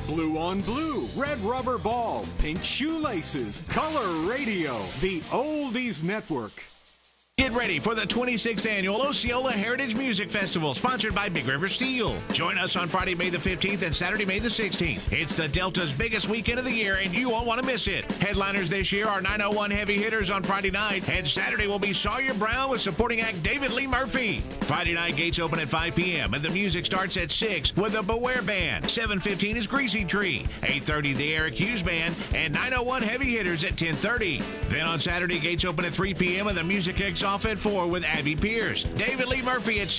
Blue on Blue, Red Rubber Ball, Pink Shoelaces, Color Radio, the Oldies Network. Get ready for the 26th Annual Osceola Heritage Music Festival, sponsored by Big River Steel. Join us on Friday, May the 15th and Saturday, May the 16th. It's the Delta's biggest weekend of the year, and you won't want to miss it. Headliners this year are 901 Heavy Hitters on Friday night, and Saturday will be Sawyer Brown with supporting act David Lee Murphy. Friday night gates open at 5 p.m., and the music starts at 6 with the Beware Band. 7:15 is Greasy Tree, 8:30 the Eric Hughes Band, and 901 Heavy Hitters at 10:30. Then on Saturday, gates open at 3 p.m., and the music kicks off at 4 with Abby Pierce. David Lee Murphy at